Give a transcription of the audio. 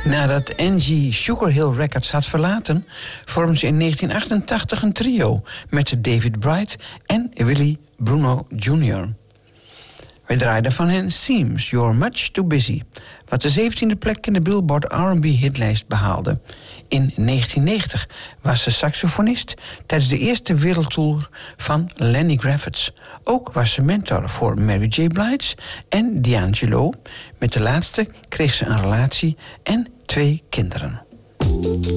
Nadat Angie Sugar Hill Records had verlaten, vormden ze in 1988 een trio met David Bright en Willie Bruno Jr. Wij draaiden van hen Seems You're Much Too Busy, wat de 17e plek in de Billboard R&B hitlijst behaalde. In 1990 was ze saxofonist tijdens de eerste wereldtour van Lenny Kravitz. Ook was ze mentor voor Mary J. Blige en D'Angelo. Met de laatste kreeg ze een relatie en 2 kinderen.